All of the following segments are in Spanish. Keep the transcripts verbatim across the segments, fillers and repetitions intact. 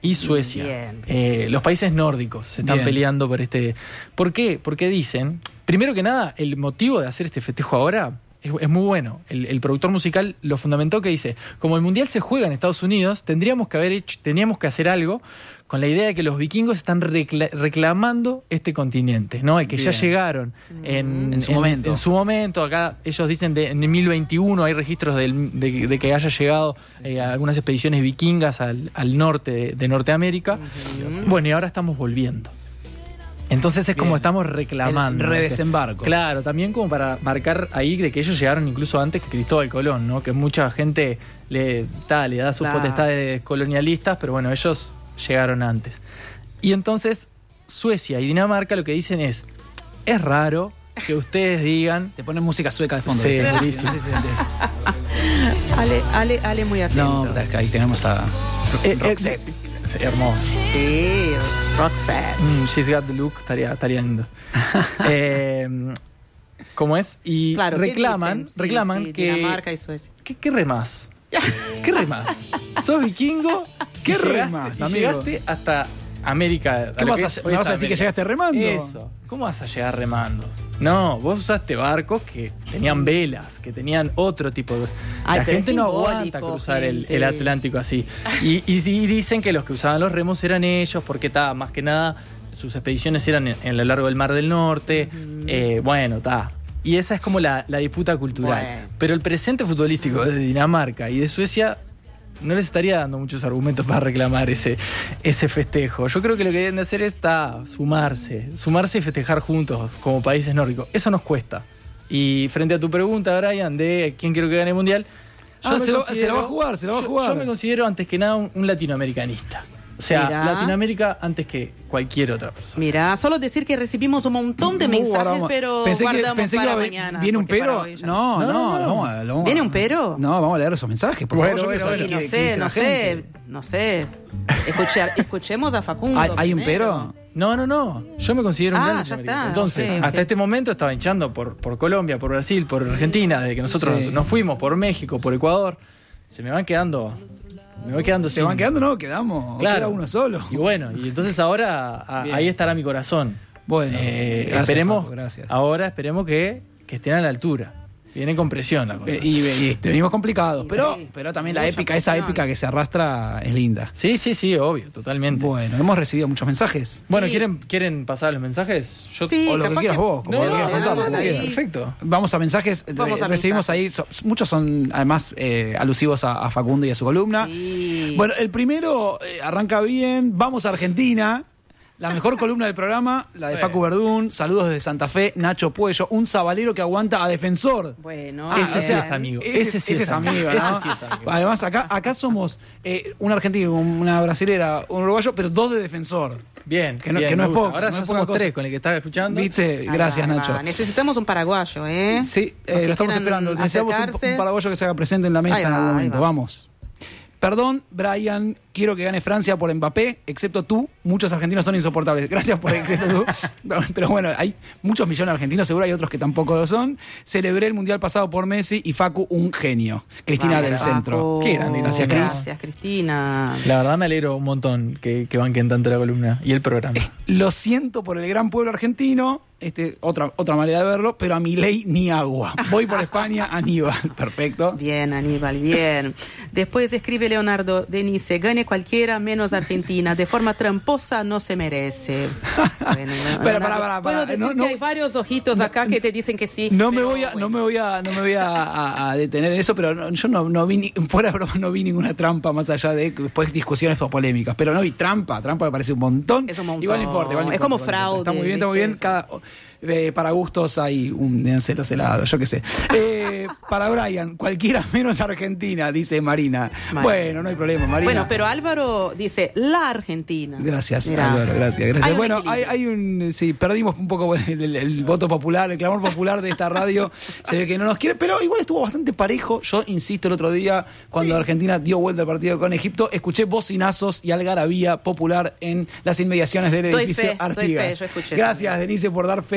y Suecia. Eh, los países nórdicos se están Bien. peleando por este... ¿Por qué? Porque dicen, primero que nada, el motivo de hacer este festejo ahora es, es muy bueno. El, el productor musical lo fundamentó, que dice, como el Mundial se juega en Estados Unidos, tendríamos que haber hecho, teníamos que hacer algo con la idea de que los vikingos están recla- reclamando este continente, ¿no? El que Bien. ya llegaron en, en su en, momento. En su momento, acá ellos dicen de, en mil veintiuno hay registros del, de, de que haya llegado sí, sí. Eh, algunas expediciones vikingas al, al norte de, de Norteamérica. Uh-huh. Bueno, y ahora estamos volviendo. Entonces es Bien. como estamos reclamando. El redesembarco. Claro, también como para marcar ahí de que ellos llegaron incluso antes que Cristóbal Colón, ¿no? Que mucha gente le, ta, le da sus claro. potestades colonialistas, pero bueno, ellos llegaron antes. Y entonces Suecia y Dinamarca lo que dicen es, es raro que ustedes digan... Te ponen música sueca de fondo. Sí, sí, sí, sí, sí. Ale, Ale, Ale muy atento. No, ahí tenemos a... Eh, eh, hermoso. Sí, Roxette. Mm, she's got the look, estaría, estaría lindo. eh, ¿Cómo es? Y claro, reclaman, dicen? reclaman sí, sí, que... Dinamarca y Suecia. ¿Qué, qué remás? ¿Qué remás? ¿Sos vikingo? ¿Qué llegaste, remás, y amigo? Llegaste hasta América. ¿Qué vas a, es, ¿me vas a decir América. que llegaste remando? Eso. ¿Cómo vas a llegar remando? No, vos usaste barcos que tenían velas, que tenían otro tipo de... Ay, la gente no aguanta cruzar el, el Atlántico así. Y, y, y dicen que los que usaban los remos eran ellos, porque ta, más que nada sus expediciones eran en, en lo largo del Mar del Norte. Mm. Eh, bueno, ta. Y esa es como la, la disputa cultural. Bueno. Pero el presente futbolístico de Dinamarca y de Suecia no les estaría dando muchos argumentos para reclamar ese, ese festejo. Yo creo que lo que deben de hacer es ta, sumarse, sumarse y festejar juntos como países nórdicos. Eso nos cuesta. Y frente a tu pregunta, Brian, de quién quiero que gane el Mundial, yo ah, se, lo, se la va a jugar, se la va a jugar. Yo, yo me considero antes que nada un, un latinoamericanista. O sea, Mirá. Latinoamérica antes que cualquier otra persona. Mira, solo decir que recibimos un montón de uh, mensajes, guardamos. pero pensé guardamos que, pensé para que mañana. ¿Viene un pero? No, no, no. no, no, no ¿Viene un pero? No, vamos a leer esos mensajes. Por bueno, favor, bueno, bueno, bueno, no, qué, sé, qué no sé, no sé, no sé. Escuchar, escuchemos a Facundo. ¿Hay, ¿hay un pero? No, no, no. Yo me considero un ah, gran latinoamericano. Entonces, okay, hasta okay. este momento estaba hinchando por, por Colombia, por Brasil, por Argentina, desde que nosotros sí. nos fuimos, por México, por Ecuador. Se me van quedando... Me voy quedando ¿Se sin... van quedando? No, quedamos. Claro. Queda uno solo. Y bueno, y entonces ahora a, ahí estará mi corazón. Bueno, eh, gracias, esperemos, Paco, gracias. Ahora esperemos que, que estén a la altura. Viene con presión la cosa. Eh, y, y venimos complicados, sí, pero, sí. pero también la épica, esa épica que se arrastra es linda. Sí, sí, sí, obvio, totalmente. Bueno, hemos recibido muchos mensajes. Bueno, sí. ¿quieren, ¿quieren pasar los mensajes? Yo, sí, o lo que quieras que... vos, como no, lo quieras no, contar. Como quieras. Perfecto. Vamos a mensajes. Vamos a recibimos mensajes. ahí, so, muchos son además eh, alusivos a, a Facundo y a su columna. Sí. Bueno, el primero eh, arranca bien. Vamos a Argentina. La mejor columna del programa, la de bueno. Facu Verdún. Saludos desde Santa Fe, Nacho Puello, un sabalero que aguanta a Defensor. Bueno, ah, ese sí bien. es amigo. Ese, ese sí ese es es amigo. amigo. ¿no? Ese sí es amigo. Además, acá, acá somos eh, un argentino, una brasilera, un uruguayo, pero dos de Defensor. Bien, que no, bien, que no es poco. Ahora no ya es somos cosa. tres con el que estaba escuchando. ¿Viste? Gracias, va, Nacho. Va. Necesitamos un paraguayo, ¿eh? Sí, eh, lo estamos esperando. Necesitamos un, un paraguayo que se haga presente en la mesa va, en algún momento. va. Vamos. Perdón, Brian, quiero que gane Francia por Mbappé, excepto tú. Muchos argentinos son insoportables. Gracias por excepto tú. Pero bueno, hay muchos millones de argentinos, seguro hay otros que tampoco lo son. Celebré el Mundial pasado por Messi y Facu, un genio. Cristina Vale, del Facu. Centro. Qué grande, gracias, Cris. Gracias, Cristina. La verdad me alegro un montón que, que banquen tanto la columna y el programa. Eh, lo siento por el gran pueblo argentino. Este, otra, otra manera de verlo, pero a Milei ni agua. Voy por España, Aníbal. Perfecto. Bien, Aníbal, bien. Después escribe Leonardo Denise, gane cualquiera menos Argentina. De forma tramposa no se merece. Bueno, pero para, para, Puedo para. decir No, que no, hay varios ojitos acá no, que te dicen que sí. No pero, me voy a, bueno. no me voy a, no me voy a, a, a detener en eso, pero no, yo no, no vi, ni, fuera de broma, no vi ninguna trampa más allá de después discusiones o polémicas. Pero no vi trampa, trampa me parece un montón. Es un montón. Igual no importa, igual no es importa, como fraude. Está muy bien, está muy bien. Cada, eh, para gustos hay un los helados, yo qué sé. Eh, para Brian, cualquiera menos Argentina, dice Marina. Marina. Bueno, no hay problema, Marina. Bueno, pero Álvaro dice la Argentina. Gracias, Mirá. Álvaro, gracias, gracias. Hay un bueno, equilibrio. hay, hay un, sí, perdimos un poco el, el, el voto popular, el clamor popular de esta radio. Se ve que no nos quiere, pero igual estuvo bastante parejo. Yo insisto, el otro día, cuando sí. Argentina dio vuelta al partido con Egipto, escuché bocinazos y algarabía popular en las inmediaciones del doy edificio fe, Artigas. Doy fe, yo escuché gracias, también. Denise, por dar fe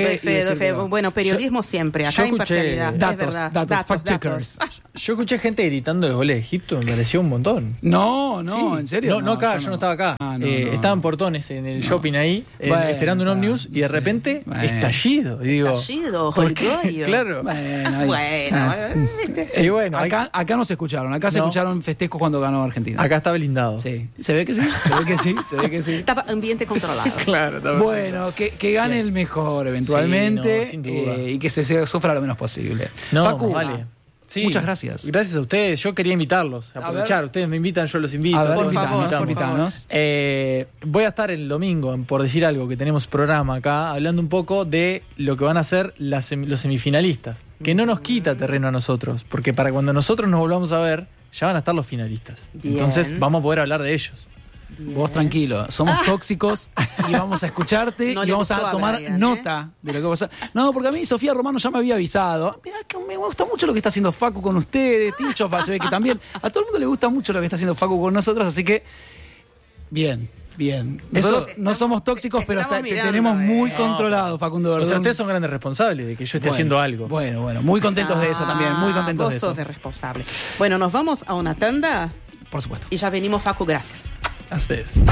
doy fe, doy fe. Bueno, periodismo yo, siempre, acá imparcialidad. Datos, es verdad. datos, datos, fact checkers. Yo escuché gente gritando los goles de Egipto, me pareció un montón. No, no, sí. ¿en serio? No, no, no acá, yo no, yo no estaba acá. Ah, no, eh, no. Estaba en Portones, en el no. shopping ahí, bueno, eh, esperando un ómnibus, y de sí. repente, bueno. estallido. Y digo, estallido, Holgorio. Claro. Bueno, bueno. Y bueno, acá, acá no se escucharon, acá no. se escucharon festejos cuando ganó Argentina. Acá está blindado. Sí. Se ve que sí, se ve que sí, se ve que sí. Estaba ambiente controlado. Claro, está bueno, que, que gane sí. el mejor eventualmente, sí, no, sin duda. Eh, y que se, se sufra lo menos posible. No, Facu, vale. Sí. Muchas gracias. Gracias a ustedes. Yo quería invitarlos. A aprovechar. A Ustedes me invitan, yo los invito. A ver, por invitanos, favor, invitanos. Eh, voy a estar el domingo, por decir algo, que tenemos programa acá, hablando un poco de lo que van a ser las, los semifinalistas. Que no nos quita terreno a nosotros, porque para cuando nosotros nos volvamos a ver, ya van a estar los finalistas. Bien. Entonces vamos a poder hablar de ellos. Bien. Vos tranquilo, somos ah. tóxicos y vamos a escucharte no y vamos a tomar a Brian, nota ¿eh? de lo que pasa. No, porque a mí Sofía Romano ya me había avisado. Mirá que me gusta mucho lo que está haciendo Facu con ustedes, Tincho, se ve que también. A todo el mundo le gusta mucho lo que está haciendo Facu con nosotros, así que bien. Bien, nosotros Eso, no somos tóxicos, pero hasta, mirando, te tenemos muy eh. controlado, Facundo Verdún. O sea, ustedes son grandes responsables de que yo esté bueno, haciendo algo. Bueno, bueno, muy contentos ah, de eso también, muy contentos vos de eso. Vos sos el responsable. Bueno, nos vamos a una tanda. Por supuesto. Y ya venimos, Facu, gracias. A ustedes.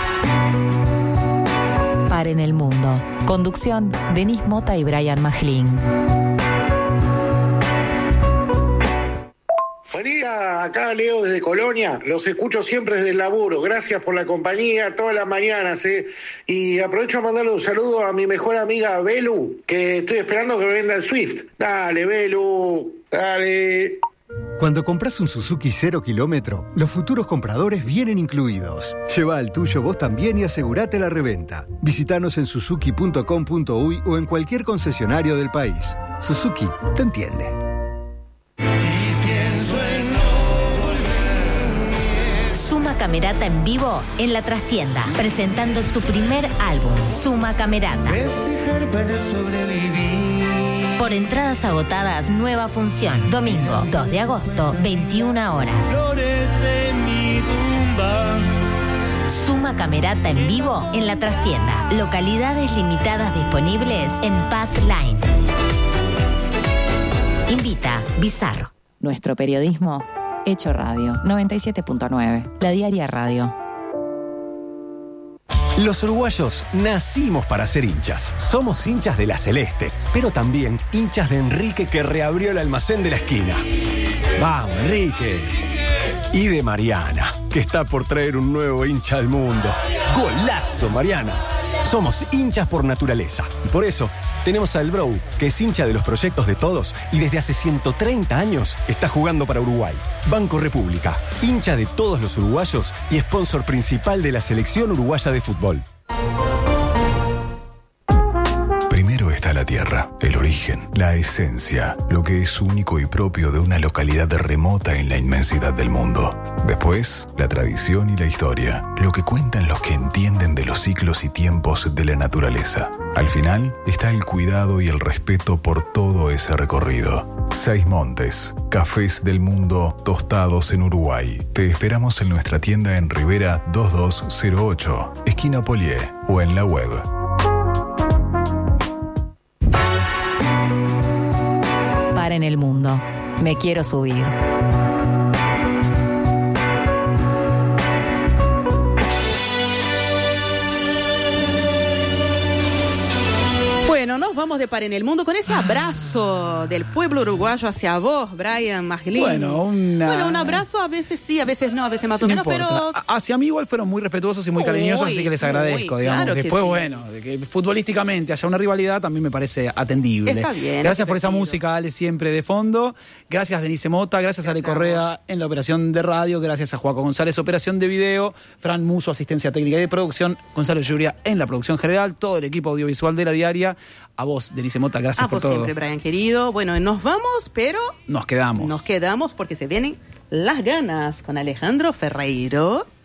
Paren el mundo. Conducción, Denis Mota y Brian Majlin. Buen día, acá Leo desde Colonia, los escucho siempre desde el laburo, gracias por la compañía todas las mañanas, ¿eh? Y aprovecho a mandarle un saludo a mi mejor amiga Belu, que estoy esperando que me venda el Swift. Dale, Belu, dale. Cuando compras un Suzuki cero kilómetro, los futuros compradores vienen incluidos. Lleva al tuyo vos también y asegurate la reventa. Visítanos en suzuki punto com punto uy o en cualquier concesionario del país. Suzuki te entiende. Suma Camerata en vivo en La Trastienda, presentando su primer álbum, Suma Camerata. Festejar para sobrevivir. Por entradas agotadas, nueva función. Domingo, dos de agosto, veintiuna horas. Flores en mi tumba. Suma Camerata en vivo en La Trastienda. Localidades limitadas disponibles en Pass Line. Invita Bizarro. Nuestro periodismo hecho radio. noventa y siete punto nueve. La Diaria Radio. Los uruguayos nacimos para ser hinchas. Somos hinchas de la Celeste, pero también hinchas de Enrique, que reabrió el almacén de la esquina. ¡Vamos, Enrique! Y de Mariana, que está por traer un nuevo hincha al mundo. ¡Golazo, Mariana! Somos hinchas por naturaleza y por eso tenemos al Bro, que es hincha de los proyectos de todos y desde hace ciento treinta años está jugando para Uruguay. Banco República, hincha de todos los uruguayos y sponsor principal de la selección uruguaya de fútbol. Primero está la tierra, el origen, la esencia, lo que es único y propio de una localidad remota en la inmensidad del mundo. Después, la tradición y la historia, lo que cuentan los que entienden de los ciclos y tiempos de la naturaleza. Al final está el cuidado y el respeto por todo ese recorrido. Seis Montes, cafés del mundo tostados en Uruguay. Te esperamos en nuestra tienda en Rivera dos dos cero ocho, esquina Polié, o en la web. En el mundo. Me quiero subir. Bueno, nos vamos de par en el mundo con ese abrazo del pueblo uruguayo hacia vos, Brian Majlin. Bueno, una... bueno, un abrazo a veces sí, a veces no, a veces más o no menos, importa. pero... Hacia mí igual fueron muy respetuosos y muy cariñosos, uy, así que les agradezco, uy, digamos. Claro. Después, sí. bueno, de que futbolísticamente haya una rivalidad también me parece atendible. Está bien. Gracias por esa música, Ale, siempre de fondo. Gracias, Denise Mota. Gracias, gracias a Ale Correa en la operación de radio. Gracias a Joaco González, operación de video. Fran Muso, asistencia técnica y de producción. Gonzalo Lluria en la producción general. Todo el equipo audiovisual de La Diaria. A vos, Denise Mota, gracias a por vos todo. Siempre, Brian, querido. Bueno, nos vamos, pero... Nos quedamos. Nos quedamos porque se vienen las ganas con Alejandro Ferreiro.